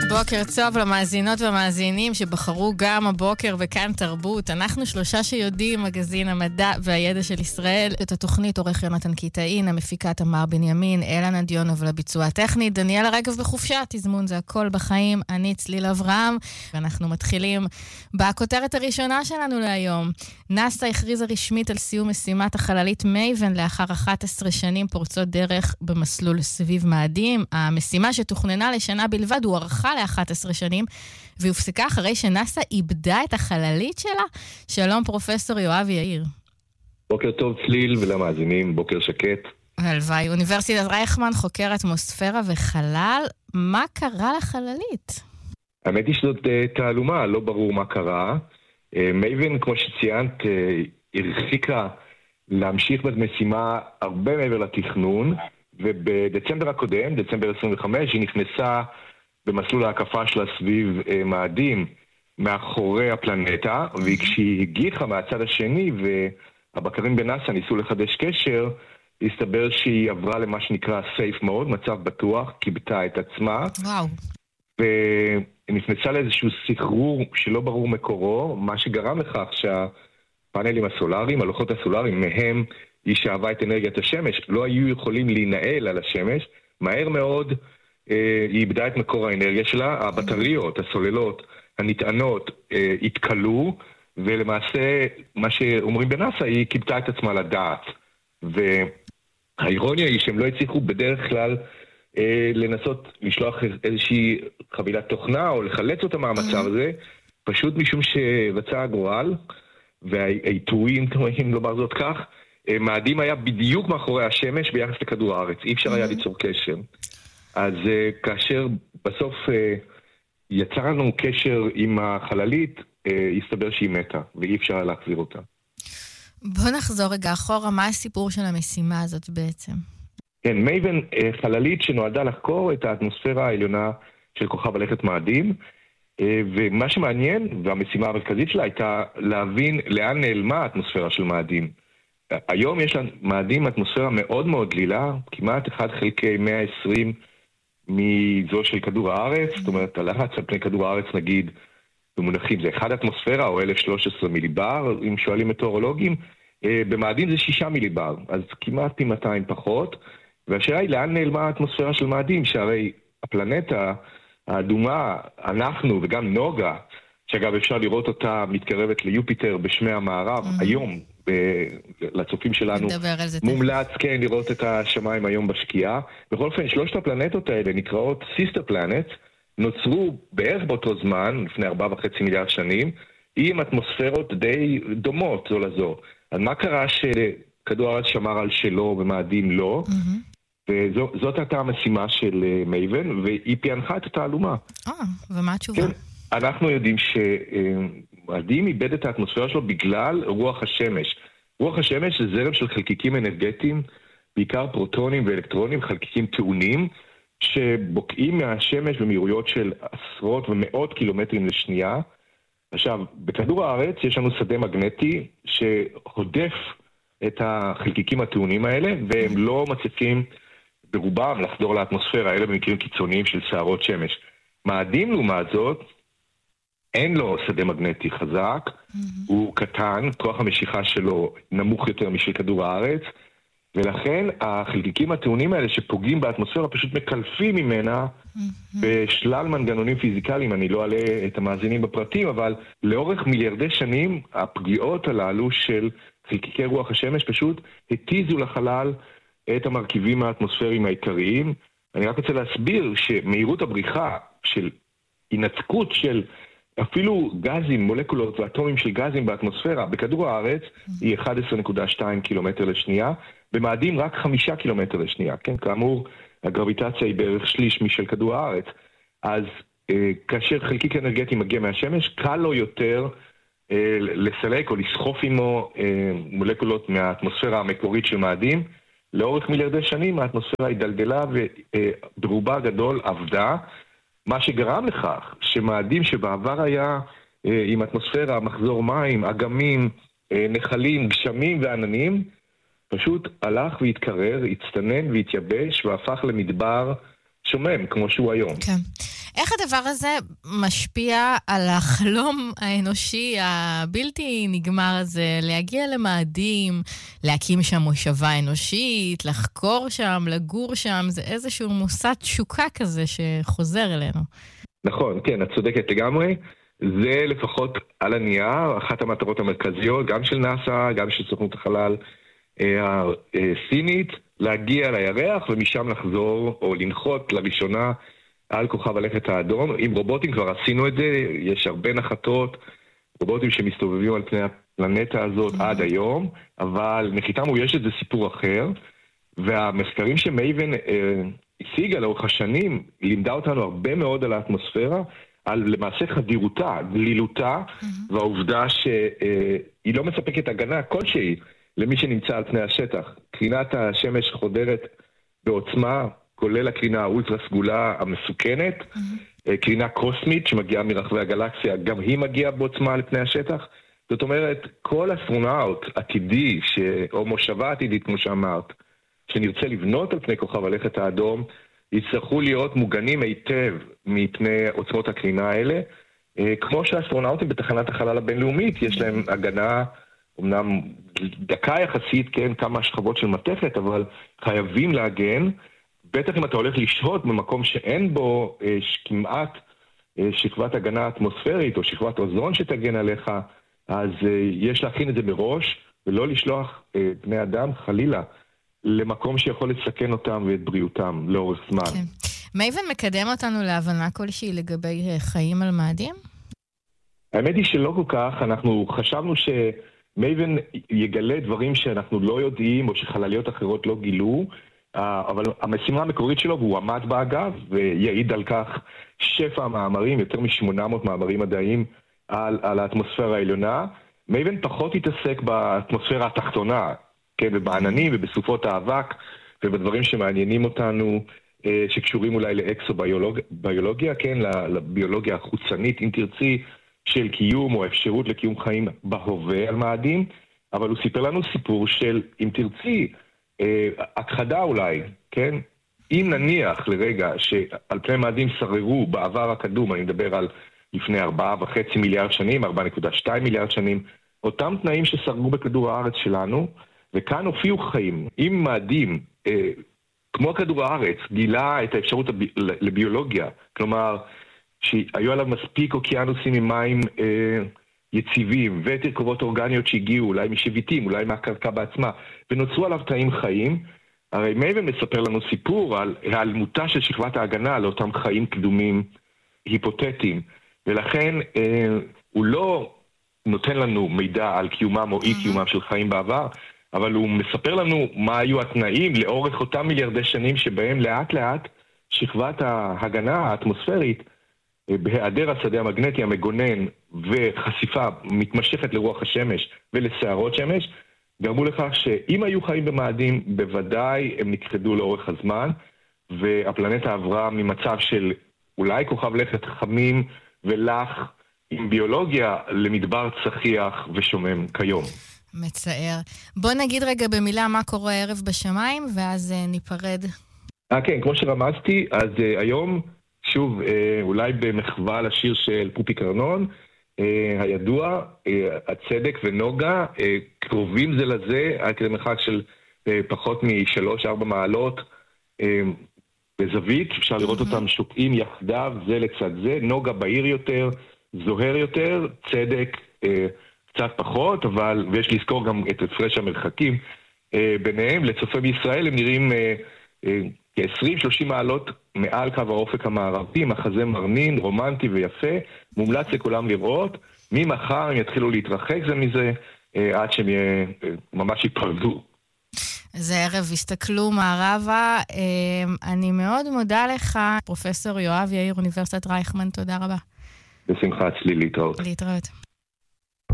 בוקר טוב למאזינות והמאזינים שבחרו גם הבוקר בכאן תרבות. אנחנו שלושה שיודעים, מגזין המדע והידע של ישראל. את התוכנית עורך יונתן קיטאין, המפיקה תמר בנימין, אלנה דיונוב לביצוע הטכני, דניאלה רגב בחופשה, תזמון זה הכל בחיים, אני צליל אברהם, ואנחנו מתחילים בכותרת הראשונה שלנו להיום. נאס"א הכריזה רשמית על סיום משימת החללית מייבן לאחר 11 שנים פורצות דרך במסלול סביב מאדים. המשימה שתוכננה לשנה בלבד הוארכה ל-11 שנים, והיא הופסקה אחרי שנאס"א איבדה את החללית שלה. שלום פרופסור יואב יאיר. בוקר טוב צליל ולמאזינים, בוקר שקט. הלוואי, אוניברסיטת רייכמן, חוקר אטמוספירה וחלל. מה קרה לחללית? האמת היא שזאת תעלומה, לא ברור מה קרה. מייבן, כמו שציינת, הרחיקה להמשיך במשימה הרבה מעבר לתכנון, ובדצמבר הקודם, דצמבר 25, היא נכנסה במסלול ההקפה שלה סביב מאדים מאחורי הפלנטה, וכשהיא הגיחה מהצד השני והבקרים בנאס"א ניסו לחדש קשר, הסתבר שהיא עברה למה שנקרא safe mode, מצב בטוח, קיבתה את עצמה. וואו. ונכנסה לאיזשהו סחרור שלא ברור מקורו, מה שגרם לכך שהפאנלים הסולאריים, הלוחות הסולאריים, מהם היא שאבה את אנרגיית השמש, לא היו יכולים להינעל על השמש. מהר מאוד היא איבדה את מקור האנרגיה שלה, הבטריות, הסוללות, הנטענות התקלו, ולמעשה מה שאומרים בנאס"א, היא קיבתה את עצמה לדעת. והאירוניה היא שהם לא הצליחו בדרך כלל לנסות לשלוח איזושהי חבילת תוכנה או לחלץ אותה מהמצב הזה, פשוט משום שרצה הגורל והעיתויים, אם לומר זאת כך, מאדים היה בדיוק מאחורי השמש ביחס לכדור הארץ, אי אפשר היה ליצור קשר. אז כאשר בסוף יצא לנו קשר עם החללית, הסתבר שהיא מתה ואי אפשר להחזיר אותה. בוא נחזור רגע אחורה, מה הסיפור של המשימה הזאת בעצם? כן, מייבן חללית שנועדה לחקור את האטמוספירה העליונה של כוכב הלכת מאדים, ומה שמעניין, והמשימה המרכזית שלה הייתה להבין לאן נעלמה האטמוספירה של מאדים. היום יש למאדים אטמוספירה מאוד מאוד דלילה, כמעט 1 חלקי 120 מזו של כדור הארץ, זאת אומרת, הלחץ על פני כדור הארץ נגיד, במונחים זה 1 אטמוספירה או 1,013 מיליבר, אם שואלים מטאורולוגים, במאדים זה 6 מיליבר, אז כמעט פי 200 פחות, והשאלה היא לאן נעלמה האטמוספירה של מאדים, שהרי הפלנטה האדומה, אנחנו וגם נוגה, שאגב אפשר לראות אותה מתקרבת ליופיטר בשמי המערב, היום, לצופים שלנו, מומלץ כן לראות את השמיים היום בשקיעה. בכל אופן, 3 הפלנטות האלה נקראות סיסטר פלנט, נוצרו בערך באותו זמן, לפני 4.5 מיליארד שנים, עם אטמוספירות די דומות זו לזו. אז מה קרה שכדור הארץ שמר על שלו ומאדים לא? וזאת הייתה המשימה של מייבן, והיא פענחה את התעלומה. ומה התשובה? כן, אנחנו יודעים שמאדים איבד את האטמוספירה שלו בגלל רוח השמש. רוח השמש זה זרם של חלקיקים אנרגטיים, בעיקר פרוטונים ואלקטרונים, חלקיקים טעונים, שבוקעים מהשמש במהירויות של עשרות ומאות קילומטרים לשנייה. עכשיו, בכדור הארץ יש לנו שדה מגנטי שהודף את החלקיקים הטעונים האלה, והם לא מצליחים ברובם לחדור לאטמוספירה, אלה במקרים קיצוניים של שערות שמש. מאדים לעומת זאת, אין לו שדה מגנטי חזק, הוא קטן, כוח המשיכה שלו נמוך יותר משל כדור הארץ, ולכן החלקיקים הטעונים האלה שפוגעים באטמוספירה פשוט מקלפים ממנה בשלל מנגנונים פיזיקליים. אני לא אעלה את המאזינים בפרטים, אבל לאורך מיליארדי שנים הפגיעות הללו של חלקיקי רוח השמש פשוט התיזו לחלל את המרכיבים האטמוספריים העיקריים. אני רק רוצה להסביר שמהירות הבריחה של הינתקות של אפילו גזים, מולקולות ואטומים של גזים באטמוספירה בכדור הארץ היא 11.2 קילומטר לשנייה, במאדים רק 5 קילומטר לשנייה, כן? כאמור, הגרביטציה היא בערך שליש משל כדור הארץ. אז כאשר חלקיק אנרגטי מגיע מהשמש, קל לו יותר לסלק או לסחוף עמו מולקולות מהאטמוספירה המקורית של מאדים. לאורך מיליארדי שנים האטמוספירה היא דלדלה וברובה גדול עבדה, מה שגרם לכך שמאדים שבעבר היה עם אטמוספירה, מחזור מים, אגמים, נחלים, גשמים ועננים, פשוט הלך והתקרר, הצטנן והתייבש והפך למדבר שומם, כמו שהוא היום. כן. איך הדבר הזה משפיע על החלום האנושי הבלתי נגמר הזה, להגיע למאדים, להקים שם מושבה אנושית, לחקור שם, לגור שם, זה איזשהו מושא תשוקה כזה שחוזר אלינו. נכון, כן, את צודקת לגמרי. זה לפחות על הנייר, אחת המטרות המרכזיות, גם של נאס"א, גם של סוכנות החלל הסינית, להגיע לירח ומשם לחזור או לנחות לראשונה על כוכב הלכת האדום. עם רובוטים כבר עשינו את זה, יש הרבה נחתות, רובוטים שמסתובבים על פני הפלנטה הזאת עד היום, אבל נחיתה מאוישת זה סיפור אחר, והמחקרים שמייבן השיגה לאורך השנים, לימדה אותנו הרבה מאוד על האטמוספירה, על למעשה חדירותה, גלילותה, והעובדה שהיא לא מספקת הגנה כלשהי למי שנמצא על פני השטח. קרינת השמש חודרת בעוצמה, כולל הקרינה האולטרה סגולה המסוכנת, קרינה קוסמית שמגיעה מרחבי הגלקסיה, גם היא מגיעה בעוצמה על פני השטח. זאת אומרת, כל אסטרונאוט עתידי, או מושבה עתידית, כמו שאמרת, שנרצה לבנות על פני כוכב הלכת האדום, יצטרכו להיות מוגנים היטב מפני עוצמות הקרינה האלה. כמו שהאסטרונאוטים בתחנת החלל הבינלאומית, יש להם הגנה, אמנם דקה יחסית, כן, כמה שכבות של מתכת, אבל חייבים להגן. בטח אם אתה הולך לשהות במקום שאין בו כמעט שכבת הגנה אטמוספרית או שכבת אוזון שתגן עליך, אז יש להכין את זה מראש, ולא לשלוח בני אדם חלילה למקום שיכול לסכן אותם ואת בריאותם לאורך זמן. כן. מייבן מקדם אותנו להבנה כלשהי לגבי חיים על מאדים? האמת היא שלא כל כך. אנחנו חשבנו שמייבן יגלה דברים שאנחנו לא יודעים, או שחלליות אחרות לא גילו, אבל המשימה המקורית שלו, והוא עמד בה אגב, ויעיד על כך שפע מאמרים, יותר מ-800 מאמרים מדעיים על האטמוספירה העליונה. מייבן פחות התעסק באטמוספירה התחתונה, כן, ובעננים ובסופות האבק, ובדברים שמעניינים אותנו, שקשורים אולי לאקסוביולוגיה, כן, לביולוגיה החוצנית, אם תרצי, של קיום או אפשרות לקיום חיים בהווה על מאדים, אבל הוא סיפר לנו סיפור של, אם תרצי, הכחדה אולי, כן? אם נניח לרגע שעל פני מאדים שררו בעבר הקדום, אני מדבר על לפני 4.5 מיליארד שנים, 4.2 מיליארד שנים, אותם תנאים ששרגו בכדור הארץ שלנו, וכאן הופיעו חיים. אם מאדים, כמו כדור הארץ, גילה את האפשרות לביולוגיה, כלומר, שהיו עליו מספיק אוקיינוסים עם מים יציבים, ותרכובות אורגניות שהגיעו, אולי משביטים, אולי מהקרקע בעצמה, ונוצרו עליו תאים חיים, הרי מייבן מספר לנו סיפור על העלמותה של שכבת ההגנה לאותם חיים קדומים היפותטיים, ולכן הוא לא נותן לנו מידע על קיומם או אי קיומם של חיים בעבר, אבל הוא מספר לנו מה היו התנאים לאורך אותם מיליארדי שנים שבהם לאט לאט שכבת ההגנה האטמוספרית, בהיעדר השדה המגנטי המגונן וחשיפה מתמשכת לרוח השמש ולסערות שמש, גרמו לכך שאם היו חיים במאדים, בוודאי הם נכחדו לאורך הזמן, והפלנטה עברה ממצב של אולי כוכב לכת חמים ולח עם ביולוגיה למדבר צחיח ושומם כיום. מצער. בוא נגיד רגע במילה מה קורה הערב בשמיים, ואז ניפרד. כן, כמו שרמזתי, אז היום, שוב, אולי במחווה לשיר של פופי קרנון, הידוע, הצדק ונוגה, קרובים זה לזה, עד כדי מרחק של פחות מ3-4 מעלות בזווית, אפשר לראות אותם שוקעים יחדיו, זה לצד זה, נוגה בהיר יותר, זוהר יותר, צדק קצת פחות, אבל, ויש לזכור גם את הפרש המרחקים ביניהם, לצופה בישראל הם נראים כ-20-30 מעלות מעל קו האופק המערבי, מחזה מרנין, רומנטי ויפה, מומלץ לכולם לראות, ממחר הם יתחילו להתרחק זה מזה, עד שהם ממש ייפרדו. זה ערב, הסתכלו מערבה. אני מאוד מודה לך, פרופסור יואב יאיר, אוניברסיטת רייכמן, תודה רבה. בשמחה, אצלי להתראות. להתראות.